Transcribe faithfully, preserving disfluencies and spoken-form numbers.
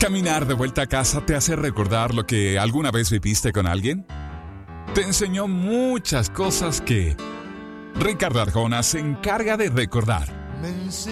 ¿Caminar de vuelta a casa te hace recordar lo que alguna vez viviste con alguien? Te enseñó muchas cosas que Ricardo Arjona se encarga de recordar.